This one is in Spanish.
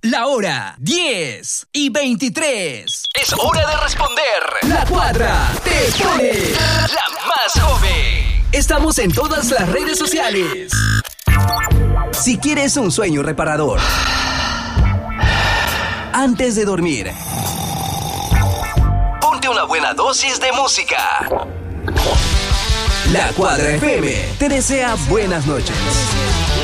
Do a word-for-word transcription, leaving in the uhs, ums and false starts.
La hora diez y veintitrés. Es hora de responder. La Cuadra te pone la más joven. Estamos en todas las redes sociales. Si quieres un sueño reparador, antes de dormir, ponte una buena dosis de música. La Cuadra F M te desea buenas noches.